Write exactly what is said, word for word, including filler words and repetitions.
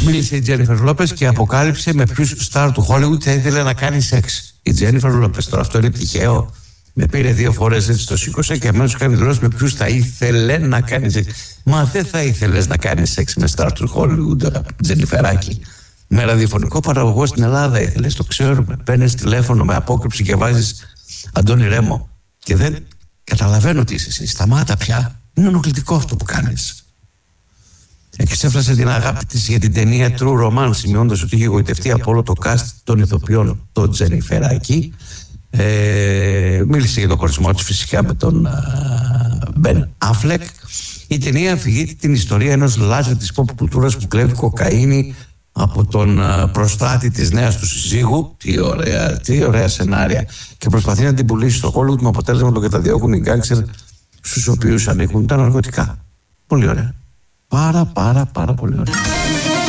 Μίλησε η Τζένιφερ Λόπες και αποκάλυψε με ποιους στάρ του Hollywood θα ήθελε να κάνει σεξ. Η Τζένιφερ Λόπες, τώρα αυτό είναι τυχαίο. Με πήρε δύο φορές, έτσι το σήκωσε και αμέσως κάνει δηλώσεις με ποιους θα ήθελε να κάνει σεξ. Μα δεν θα ήθελες να κάνει σεξ με στάρ του Hollywood, Τζενιφεράκη. Με ραδιοφωνικό παραγωγό στην Ελλάδα ήθελες, το ξέρουμε. Παίρνεις τηλέφωνο με απόκρυψη και βάζεις Αντώνη Ρέμο. Και δεν καταλαβαίνω τι είσαι εσύ. Σταμάτα πια. Είναι ενοχλητικό αυτό που κάνεις. Εξέφρασε την αγάπη της για την ταινία True Romance, σημειώντας ότι είχε εγωιτευτεί από όλο το cast των ηθοποιών, το Τζενιφεράκη. Ε, μίλησε για τον χωρισμό της φυσικά με τον Μπεν Αφλεκ. Η ταινία αφηγείται την ιστορία ενός λάζερ της pop κουλτούρας που κλέβει κοκαίνη από τον προστάτη της νέας του συζύγου. Τι ωραία, τι ωραία σενάρια. Και προσπαθεί να την πουλήσει στο Hollywood με αποτέλεσμα να το καταδιώκουν οι γκάνγκστερ στους οποίους ανήκουν τα ναρκωτικά. Πολύ ωραία. Πάρα πάρα πάρα πολύ ωραία.